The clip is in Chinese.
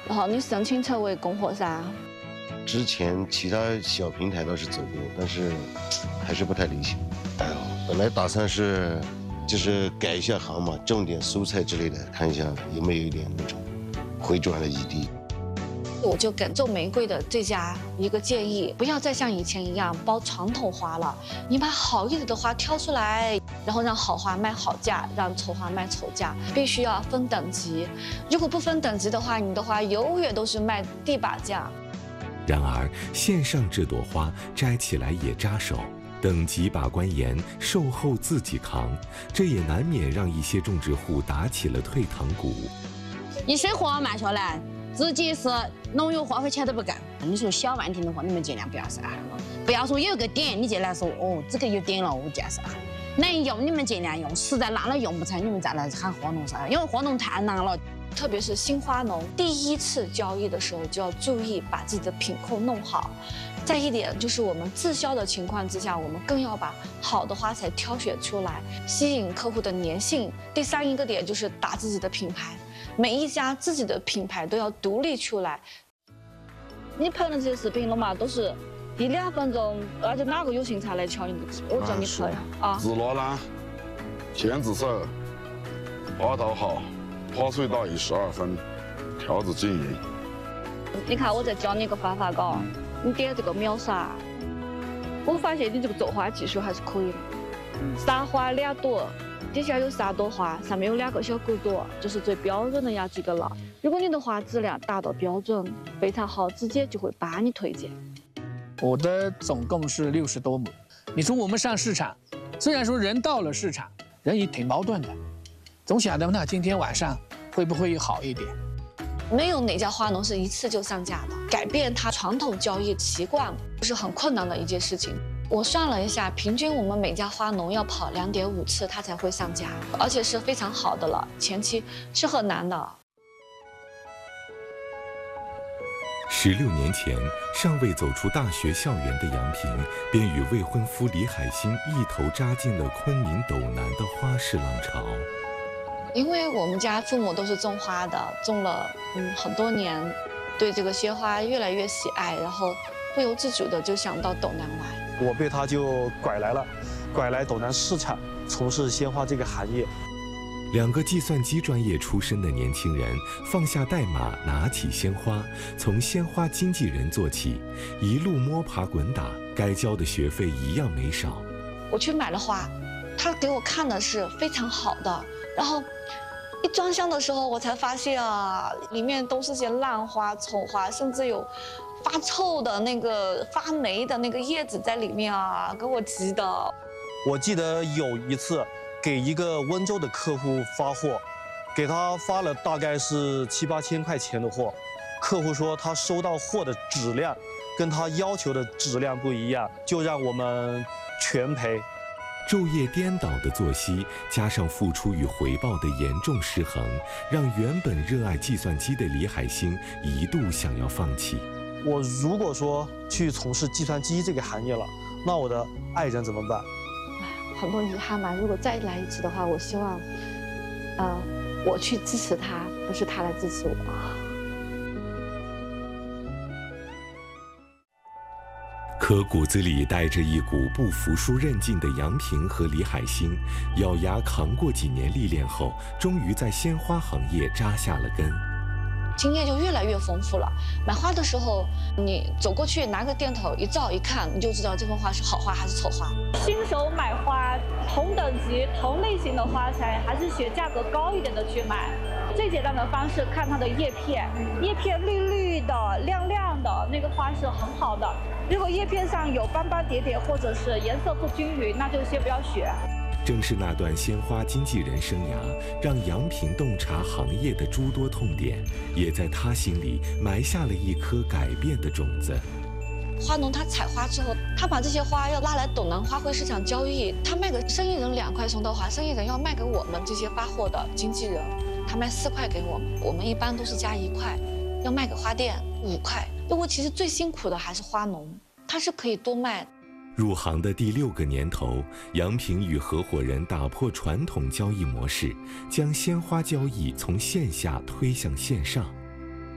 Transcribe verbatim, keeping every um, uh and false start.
然后你申请成为供货商。 之前其他小平台倒是走过，但是还是不太理想。哎呦，本来打算是就是改一下行嘛，种点蔬菜之类的，看一下有没有一点那种回转的余地。 我就给种玫瑰的这家一个建议，不要再像以前一样包传统花了，你把好一点的花挑出来，然后让好花卖好价，让丑花卖丑价，必须要分等级。如果不分等级的话，你的花永远都是卖地把价。 然而，线上这朵花摘起来也扎手，等级把关严，售后自己扛，这也难免让一些种植户打起了退堂鼓。 一水货卖下来，自己是农药花费钱都不干。你说小万庭的话，你们尽量不要晒了，不要说有一个点你就来说哦，这个有点了，我建设。能用你们尽量用，实在烂了用不成，你们再来喊花农噻，因为花农太难了。 特别是新花农第一次交易的时候，就要注意把自己的品控弄好。再一点就是我们滞销的情况之下，我们更要把好的花材挑选出来，吸引客户的粘性。第三一个点就是打自己的品牌，每一家自己的品牌都要独立出来。你拍的这些视频了嘛，都是一两分钟，而且哪个有心才来瞧你的视频？我叫你拍啊。 自落篮，天字手，花道好。跑水打一十二分，条子均匀。 你看，我再教你一个方法，嘎，你点这个秒杀。我发现你这个种花技术还是可以的。撒花两朵，底下有三朵花，上面有两个小狗朵，这是最标准的呀，这个了。如果你的花质量达到标准，非常好，直接就会把你推荐。 我的总共是六十多亩。你说我们上市场，虽然说人到了市场，人也挺矛盾的。总想着那今天晚上会不会好一点？ 没有哪家花农是一次就上架的，改变他传统交易习惯是很困难的一件事情。我算了一下，平均我们每家花农要跑两点五次，他才会上架，而且是非常好的了，前期是很难的。 十六年前，尚未走出大学校园的杨平，便与未婚夫李海星一头扎进了昆明斗南的花市浪潮。 因为我们家父母都是种花的，种了嗯很多年，对这个鲜花越来越喜爱，然后不由自主的就想到斗南来。 我被他就拐来了，拐来斗南市场从事鲜花这个行业。 两个计算机专业出身的年轻人放下代码，拿起鲜花，从鲜花经纪人做起，一路摸爬滚打，该交的学费一样没少。 我去买了花，他给我看的是非常好的，然后一装箱的时候，我才发现啊，里面都是些烂花、丑花，甚至有发臭的那个、发霉的那个叶子在里面啊，给我急的。 我记得有一次给一个温州的客户发货，给他发了大概是七八千块钱的货，客户说他收到货的质量跟他要求的质量不一样，就让我们全赔。 昼夜颠倒的作息，加上付出与回报的严重失衡，让原本热爱计算机的李海星一度想要放弃。 我如果说去从事计算机这个行业了，那我的爱人怎么办？ 很多遗憾吧。如果再来一次的话，我希望，呃，我去支持他，不是他来支持我。 可骨子里带着一股不服输韧劲的杨平和李海星，咬牙扛过几年历练后，终于在鲜花行业扎下了根。 经验就越来越丰富了。买花的时候，你走过去拿个电筒一照一看，你就知道这盆花是好花还是丑花。 新手买花，同等级、同类型的花材，还是选价格高一点的去买。最简单的方式，看它的叶片，叶片绿绿的、亮亮的，那个花是很好的。如果叶片上有斑斑点点，或者是颜色不均匀，那就先不要选。 正是那段鲜花经纪人生涯，让杨平洞察行业的诸多痛点，也在他心里埋下了一颗改变的种子。 花农他采花之后，他把这些花要拉来斗南花卉市场交易，他卖给生意人两块送到花，生意人要卖给我们这些发货的经纪人，他卖四块给我们，我们一般都是加一块，要卖给花店五块。不过其实最辛苦的还是花农，他是可以多卖。 入行的第六个年头，杨平与合伙人打破传统交易模式，将鲜花交易从线下推向线上。